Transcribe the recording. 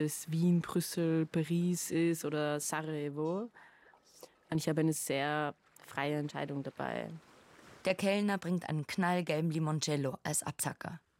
es Wien, Brüssel, Paris ist oder Sarajevo. Und ich habe eine sehr freie Entscheidung dabei. Der Kellner bringt einen knallgelben Limoncello als Absacker.